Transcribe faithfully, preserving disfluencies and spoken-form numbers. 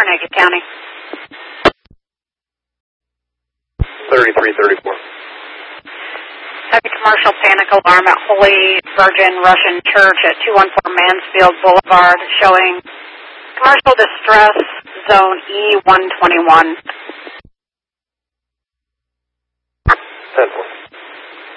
Coronado County. thirty-three thirty-four. Heavy commercial panic alarm at Holy Virgin Russian Church at two one four Mansfield Boulevard, showing commercial distress zone E one twenty-one. ten four.